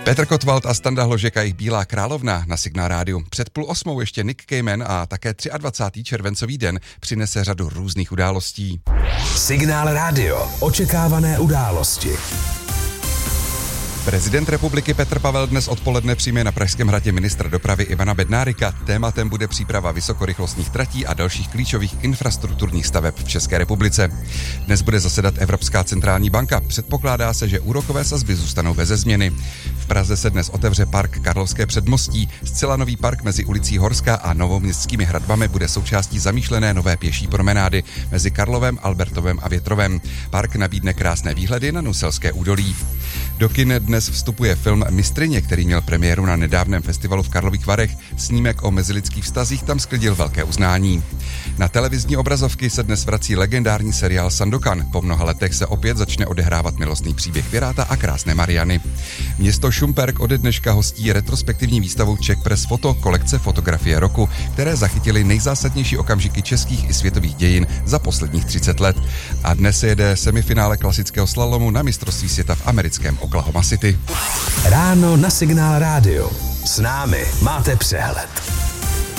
Petr Kotwald a Standa Hložek a jejich Bílá královna na Signál rádiu. Před 7:30 ještě Nick Cayman a také 23. červencový den přinese řadu různých událostí. Signál rádio. Očekávané události. Prezident republiky Petr Pavel dnes odpoledne přijme na Pražském hradě ministra dopravy Ivana Bednárika. Tématem bude příprava vysokorychlostních tratí a dalších klíčových infrastrukturních staveb v České republice. Dnes bude zasedat Evropská centrální banka. Předpokládá se, že úrokové sazby zůstanou beze změny. V Praze se dnes otevře park Karlovské předmostí. Zcela nový park mezi ulicí Horská a Novoměstskými hradbami bude součástí zamýšlené nové pěší promenády mezi Karlovem, Albertovem a Větrovem. Park nabídne krásné výhledy na Nuselské údolí. Do kin dnes vstupuje film Mistryně, který měl premiéru na nedávném festivalu v Karlových Varech. Snímek o mezilidských vztazích tam sklidil velké uznání. Na televizní obrazovky se dnes vrací legendární seriál Sandokan. Po mnoha letech se opět začne odehrávat milostný příběh piráta a krásné Mariany. Město Šumperk ode dneška hostí retrospektivní výstavu Czech Press Photo kolekce fotografie roku, které zachytily nejzásadnější okamžiky českých i světových dějin za posledních 30 let. A dnes se jede semifinále klasického slalomu na mistrovství světa v americkém Oklahoma City. Ráno na Signál rádio. S námi máte přehled.